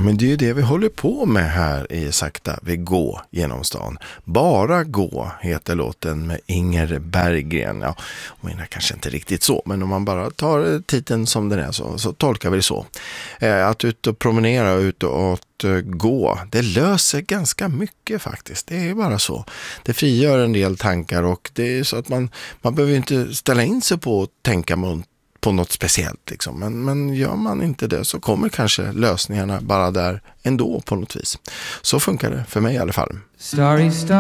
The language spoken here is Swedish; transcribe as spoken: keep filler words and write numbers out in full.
men det är ju det vi håller på med här i Sakta vi gå genom stan. Bara gå heter låten med Inger Berggren. Ja, jag menar kanske inte riktigt så, men om man bara tar titeln som den är så, så tolkar vi det så. Eh, att ut och promenera, ut och att uh, gå, det löser ganska mycket faktiskt. Det är bara så. Det frigör en del tankar och det är så att man, man behöver inte ställa in sig på att tänka mot på något speciellt liksom. Men, men gör man inte det så kommer kanske lösningarna bara där ändå på något vis. Så funkar det för mig i alla fall. Starry, starry.